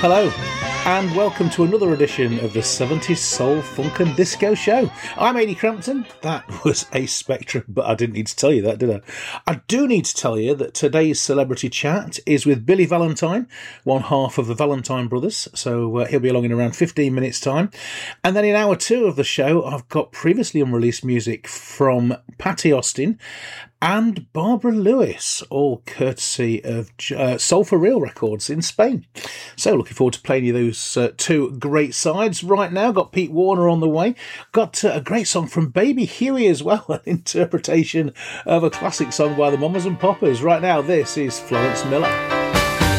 hello, and welcome to another edition of the 70s Soul, Funk and Disco Show. I'm Ady Crampton. That was a spectrum, but I didn't need to tell you that, did I? I do need to tell you that today's celebrity chat is with Billy Valentine, one half of the Valentine Brothers, so he'll be along in around 15 minutes' time. And then in hour two of the show, I've got previously unreleased music from Patti Austin and Barbara Lewis, all courtesy of Soul for Real Records in Spain. So looking forward to playing you those two great sides. Right now, got Pete Warner on the way. Got a great song from Baby Huey as well, an interpretation of a classic song by the Mamas and Papas. Right now, this is Florence Miller.